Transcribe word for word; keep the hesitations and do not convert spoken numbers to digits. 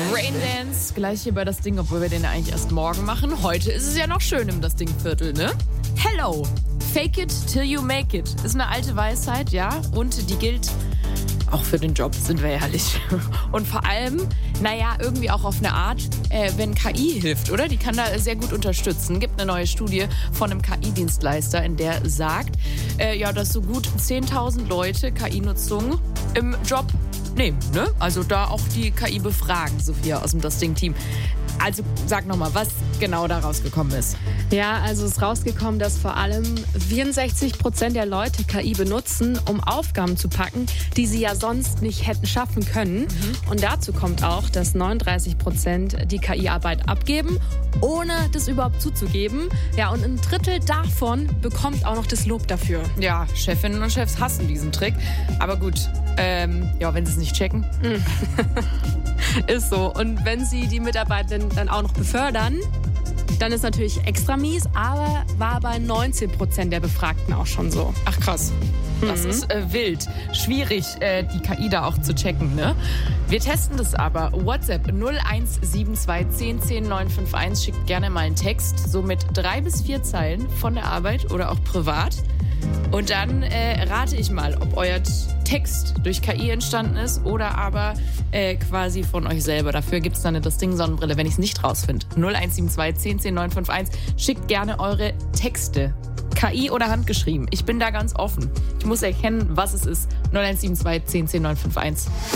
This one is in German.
Raindance, gleich hier bei das Ding, obwohl wir den ja eigentlich erst morgen machen. Heute ist es ja noch schön im das Ding-Viertel, ne? Hello, fake it till you make it. Ist eine alte Weisheit, ja, und die gilt auch für den Job, sind wir ehrlich. Und vor allem, naja, irgendwie auch auf eine Art, äh, wenn K I hilft, oder? Die kann da sehr gut unterstützen. Gibt eine neue Studie von einem K I-Dienstleister, in der sagt, äh, ja, dass so gut zehntausend Leute K I-Nutzung im Job nehmen, ne? Also da auch die K I befragen, Sophia aus dem Das Ding-Team. Also sag nochmal, was genau da rausgekommen ist. Ja, also ist rausgekommen, dass vor allem vierundsechzig Prozent der Leute K I benutzen, um Aufgaben zu packen, die sie ja sonst nicht hätten schaffen können. Mhm. Und dazu kommt auch, dass neununddreißig Prozent die K I-Arbeit abgeben, ohne das überhaupt zuzugeben. Ja, und ein Drittel davon bekommt auch noch das Lob dafür. Ja, Chefinnen und Chefs hassen diesen Trick. Aber gut, ähm, ja, wenn sie es nicht checken. Ist so. Und wenn sie die Mitarbeitenden dann auch noch befördern, dann ist natürlich extra mies, aber war bei neunzehn Prozent der Befragten auch schon so. Ach krass. Das mhm. ist äh, wild. Schwierig, äh, die K I da auch zu checken, ne? Wir testen das aber. WhatsApp null eins sieben zwei zehn zehn neun fünf eins. Schickt gerne mal einen Text, so mit drei bis vier Zeilen von der Arbeit oder auch privat. Und dann äh, rate ich mal, ob euer Text durch K I entstanden ist oder aber äh, quasi von euch selber. Dafür gibt es dann eine Das Ding Sonnenbrille, wenn ich es nicht rausfinde. null eins sieben zwei zehn zehn neun fünf eins. Schickt gerne eure Texte. K I oder handgeschrieben. Ich bin da ganz offen. Ich muss erkennen, was es ist. null eins sieben zwei zehn zehn neun fünf eins.